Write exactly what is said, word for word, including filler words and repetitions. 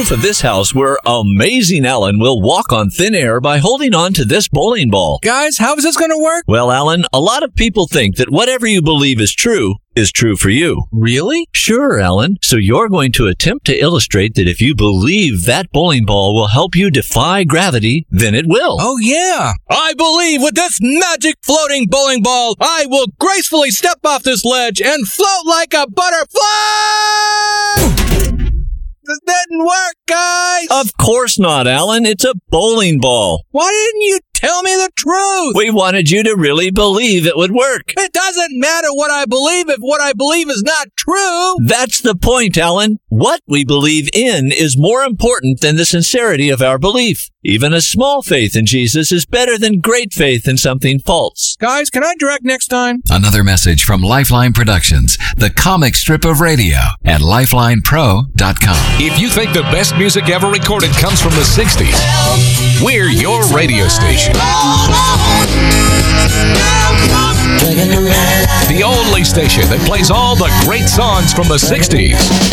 roof of this house where amazing Alan will walk on thin air by holding on to this bowling ball. Guys, how is this going to work? Well, Alan, a lot of people think that whatever you believe is true is true for you. Really? Sure, Alan. So you're going to attempt to illustrate that if you believe that bowling ball will help you defy gravity, then it will. Oh, yeah. I believe with this magic floating bowling ball, I will gracefully step off this ledge and float like a butterfly! This didn't work, guys! Of course not, Alan. It's a bowling ball. Why didn't you tell me the truth? We wanted you to really believe it would work. It doesn't matter what I believe if what I believe is not true. That's the point, Alan. What we believe in is more important than the sincerity of our belief. Even a small faith in Jesus is better than great faith in something false. Guys, can I direct next time? Another message from Lifeline Productions, the comic strip of radio at lifeline pro dot com. If you think the best music ever recorded comes from the sixties, we're your radio station. The only station that plays all the great songs from the sixties.